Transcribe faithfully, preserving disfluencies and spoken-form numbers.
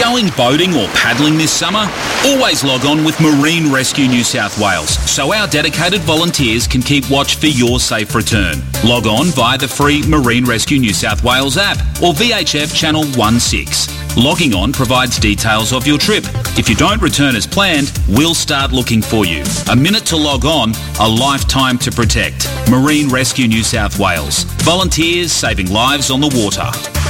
Going boating or paddling this summer? Always log on with Marine Rescue New South Wales so our dedicated volunteers can keep watch for your safe return. Log on via the free Marine Rescue New South Wales app or V H F Channel sixteen. Logging on provides details of your trip. If you don't return as planned, we'll start looking for you. A minute to log on, a lifetime to protect. Marine Rescue New South Wales. Volunteers saving lives on the water.